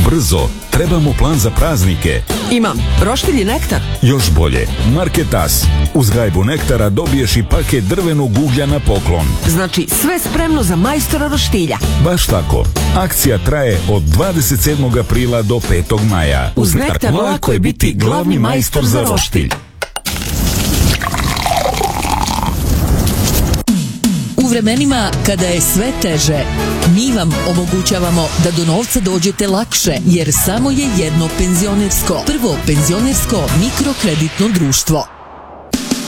brzo, trebamo plan za praznike. Imam roštilj i nektar. Još bolje, Marketas. Uz gajbu nektara dobiješ i paket drvenog uglja na poklon. Znači sve spremno za majstora roštilja. Baš tako. Akcija traje od 27. aprila do 5. maja. Uz nektar lako je biti glavni majstor za roštilj. U vremenima kada je sve teže, mi vam omogućavamo da do novca dođete lakše, jer samo je jedno penzionersko, prvo penzionersko mikrokreditno društvo.